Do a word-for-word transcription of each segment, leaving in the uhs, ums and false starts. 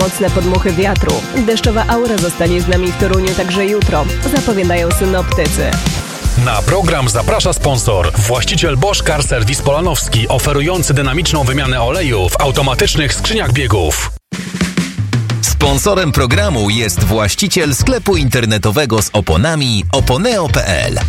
Mocne podmuchy wiatru. Deszczowa aura zostanie z nami w Toruniu także jutro, zapowiadają synoptycy. Na program zaprasza sponsor, właściciel Bosch Car Service Polanowski, oferujący dynamiczną wymianę oleju w automatycznych skrzyniach biegów. Sponsorem programu jest właściciel sklepu internetowego z oponami oponeo kropka pe el.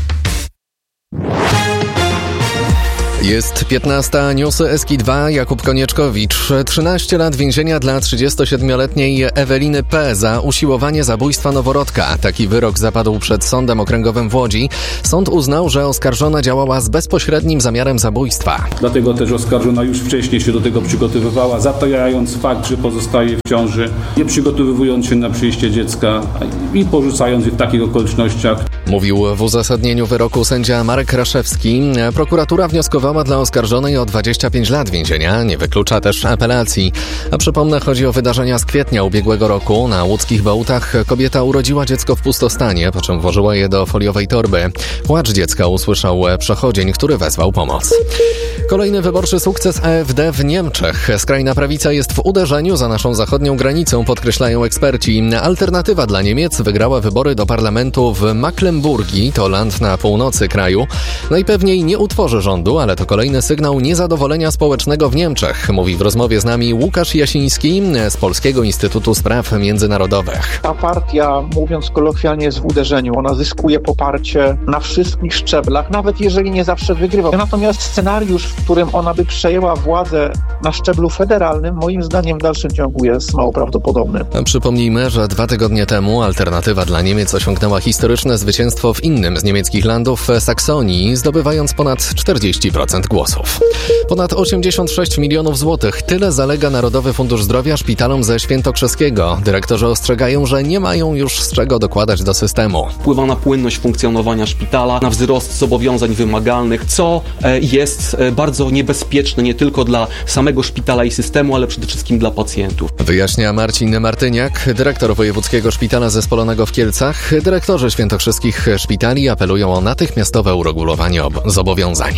Jest piętnasta, newsy Eski dwa, Jakub Konieczkowicz. trzynaście lat więzienia dla trzydziestosiedmioletniej Eweliny P. za usiłowanie zabójstwa noworodka. Taki wyrok zapadł przed Sądem Okręgowym w Łodzi. Sąd uznał, że oskarżona działała z bezpośrednim zamiarem zabójstwa. Dlatego też oskarżona już wcześniej się do tego przygotowywała, zatajając fakt, że pozostaje w ciąży, nie przygotowując się na przyjście dziecka i porzucając je w takich okolicznościach. Mówił w uzasadnieniu wyroku sędzia Marek Raszewski. Prokuratura wnioskowała dla oskarżonej o dwadzieścia pięć lat więzienia, nie wyklucza też apelacji. A przypomnę, chodzi o wydarzenia z kwietnia ubiegłego roku. Na łódzkich Bełtach kobieta urodziła dziecko w pustostanie, po czym włożyła je do foliowej torby. Płacz dziecka usłyszał przechodzień, który wezwał pomoc. Kolejny wyborczy sukces A F D w Niemczech. Skrajna prawica jest w uderzeniu za naszą zachodnią granicą, podkreślają eksperci. Alternatywa dla Niemiec wygrała wybory do parlamentu w Mecklenburgii, to land na północy kraju. Najpewniej nie utworzy rządu, ale to kolejny sygnał niezadowolenia społecznego w Niemczech, mówi w rozmowie z nami Łukasz Jasiński z Polskiego Instytutu Spraw Międzynarodowych. Ta partia, mówiąc kolokwialnie, jest w uderzeniu. Ona zyskuje poparcie na wszystkich szczeblach, nawet jeżeli nie zawsze wygrywa. Natomiast scenariusz, w którym ona by przejęła władzę na szczeblu federalnym, moim zdaniem w dalszym ciągu jest mało prawdopodobny. Przypomnijmy, że dwa tygodnie temu Alternatywa dla Niemiec osiągnęła historyczne zwycięstwo w innym z niemieckich landów, Saksonii, zdobywając ponad czterdzieści procent głosów. Ponad osiemdziesiąt sześć milionów złotych. Tyle zalega Narodowy Fundusz Zdrowia szpitalom ze Świętokrzyskiego. Dyrektorzy ostrzegają, że nie mają już z czego dokładać do systemu. Wpływa na płynność funkcjonowania szpitala, na wzrost zobowiązań wymagalnych, co jest bardzo niebezpieczne nie tylko dla samego szpitala i systemu, ale przede wszystkim dla pacjentów. Wyjaśnia Marcin Martyniak, dyrektor Wojewódzkiego Szpitala Zespolonego w Kielcach. Dyrektorzy świętokrzyskich szpitali apelują o natychmiastowe uregulowanie ob- zobowiązań.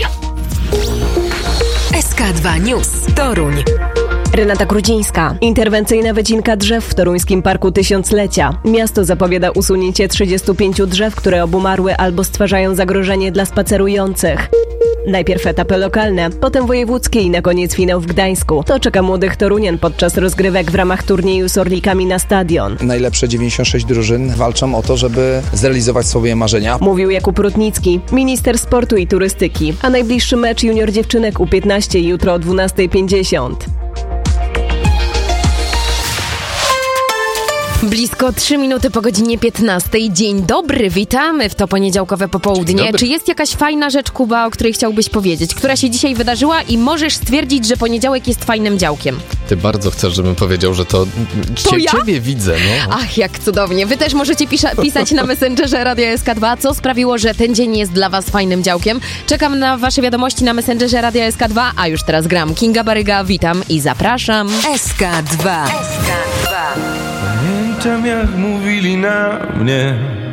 S K dwa News. Toruń. Renata Grudzińska. Interwencyjna wycinka drzew w toruńskim Parku Tysiąclecia. Miasto zapowiada usunięcie trzydziestu pięciu drzew, które obumarły albo stwarzają zagrożenie dla spacerujących. Najpierw etapy lokalne, potem wojewódzkie i na koniec finał w Gdańsku. To czeka młodych Torunian podczas rozgrywek w ramach turnieju z Orlikami na stadion. Najlepsze dziewięćdziesiąt sześć drużyn walczą o to, żeby zrealizować swoje marzenia. Mówił Jakub Rutnicki, minister sportu i turystyki. A najbliższy mecz junior dziewczynek U piętnaście jutro o dwunasta pięćdziesiąt. Blisko trzy minuty po godzinie piętnastej. Dzień dobry, witamy w to poniedziałkowe popołudnie. Czy jest jakaś fajna rzecz, Kuba, o której chciałbyś powiedzieć, która się dzisiaj wydarzyła i możesz stwierdzić, że poniedziałek jest fajnym działkiem? Ty bardzo chcesz, żebym powiedział, że to, to cie, ja? ciebie widzę. No. Ach, jak cudownie. Wy też możecie pisza- pisać na Messengerze Radia S K dwa, co sprawiło, że ten dzień jest dla was fajnym działkiem. Czekam na wasze wiadomości na Messengerze Radia S K dwa, a już teraz gram Kinga Baryga, witam i zapraszam. S K dwa. S K dwa. Pamiętam, jak mówili na mnie,